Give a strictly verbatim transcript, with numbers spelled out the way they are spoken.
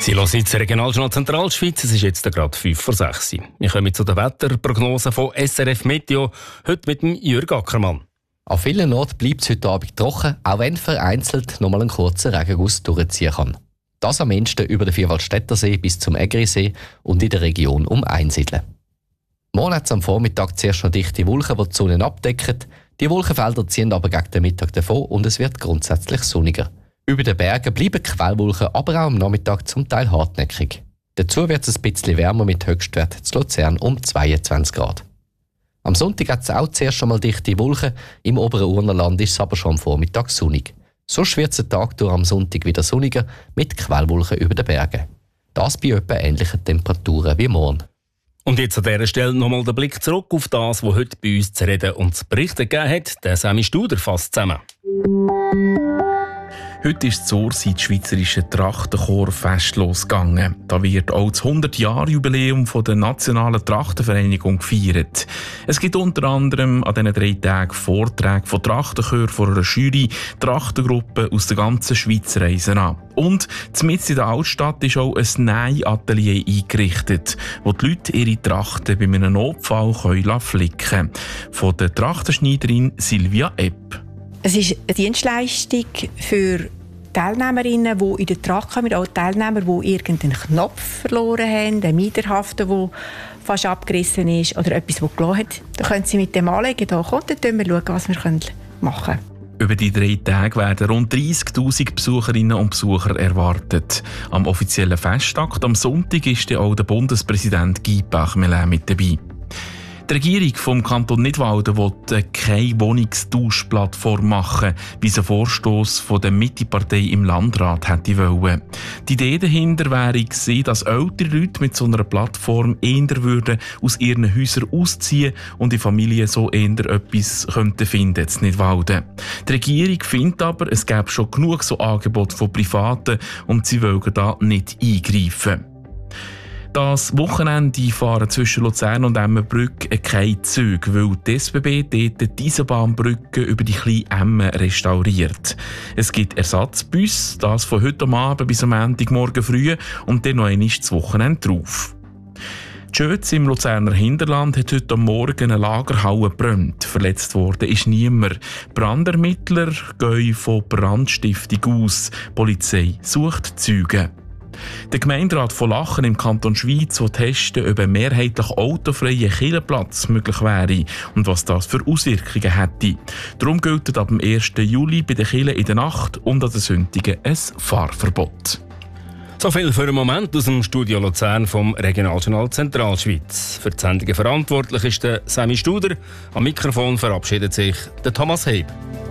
Sie hören jetzt Regionaljournal Zentralschweiz. Es ist jetzt gerade fünf vor sechs. Wir kommen zu der Wetterprognose von S R F Meteo. Heute mit dem Jürg Ackermann. An vielen Orten bleibt es heute Abend trocken, auch wenn vereinzelt noch mal ein kurzer Regenguss durchziehen kann. Das am ehesten über den Vierwaldstättersee bis zum Ägerisee und in der Region um Einsiedeln. Morgen hat es am Vormittag zuerst noch dichte Wolken, die die Sonne abdecken. Die Wolkenfelder ziehen aber gegen den Mittag davon und es wird grundsätzlich sonniger. Über den Bergen bleiben Quellwolken, aber auch am Nachmittag zum Teil hartnäckig. Dazu wird es ein bisschen wärmer mit Höchstwert zu Luzern um zweiundzwanzig Grad. Am Sonntag hat es auch zuerst schon mal dichte Wolken, im oberen Urnerland ist es aber schon am Vormittag sonnig. Sonst wird es den Tag durch am Sonntag wieder sonniger mit Quellwolken über den Bergen. Das bei etwa ähnlichen Temperaturen wie morgen. Und jetzt an dieser Stelle nochmal der Blick zurück auf das, was heute bei uns zu reden und zu berichten gegeben hat. Der Sami Studer fasst zusammen. Heute ist zur Zeit schweizerische Trachtenchorfest losgegangen. Da wird auch das hundert-Jahr-Jubiläum der Nationalen Trachtenvereinigung gefeiert. Es gibt unter anderem an diesen drei Tagen Vorträge von Trachtenchören von einer Jury, Trachtengruppen aus der ganzen Schweiz reisen an. Und mitten in der Altstadt ist auch ein Nähatelier eingerichtet, wo die Leute ihre Trachten bei einem Notfall flicken können. Von der Trachtenschneiderin Silvia Epp. Es ist eine Dienstleistung für Teilnehmerinnen, die in der Tracht kommen, auch Teilnehmer, die irgendeinen Knopf verloren haben, einen Miederhaften, der fast abgerissen ist oder etwas, das gelassen hat. Da können Sie mit dem anlegen, da kommt, dann schauen wir, was wir machen können. Über die drei Tage werden rund dreißigtausend Besucherinnen und Besucher erwartet. Am offiziellen Festakt am Sonntag ist auch der Bundespräsident Guy Parmelin mit dabei. Die Regierung vom Kanton Nidwalden will keine Wohnungstauschplattform machen, wie es ein Vorstoss von der Mitte-Partei im Landrat hätte wollen. Die Idee dahinter wäre gewesen, dass ältere Leute mit so einer Plattform eher würden aus ihren Häusern ausziehen und die Familie so eher etwas könnten finden in Nidwalden. Die Regierung findet aber, es gäbe schon genug so Angebote von Privaten und sie wollen da nicht eingreifen. Das Wochenende fahren zwischen Luzern und Emmenbrück keine Züge, weil die S B B dort die Eisenbahnbrücke über die kleine Emme restauriert. Es gibt Ersatzbus, das von heute Abend bis am Montagmorgen früh und dann noch einmal das Wochenende drauf. Die Schötz im Luzerner Hinterland hat heute Morgen eine Lagerhalle gebrannt. Verletzt worden ist niemand. Brandermittler gehen von Brandstiftung aus. Die Polizei sucht Zeugen. Der Gemeinderat von Lachen im Kanton Schweiz will testen, ob ein mehrheitlich autofreier Kirchenplatz möglich wäre und was das für Auswirkungen hätte. Darum gilt ab dem ersten Juli bei den Kirchen in der Nacht und an den Sonntagen ein Fahrverbot. So viel für einen Moment aus dem Studio Luzern vom Regionaljournal Zentralschweiz. Für die Sendungen verantwortlich ist der Sami Studer. Am Mikrofon verabschiedet sich der Thomas Heb.